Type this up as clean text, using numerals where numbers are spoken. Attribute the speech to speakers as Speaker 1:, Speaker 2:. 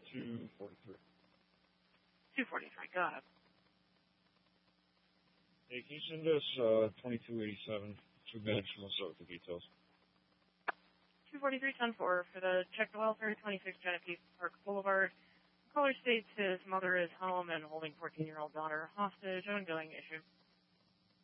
Speaker 1: 243.
Speaker 2: 243, go ahead.
Speaker 1: Hey, can you send us 2287 2 minutes from us with the details?
Speaker 2: 243-10-4 for the check the welfare, 26 Genesee Park Boulevard. Caller states his mother is home and holding 14-year-old daughter hostage. Ongoing issue.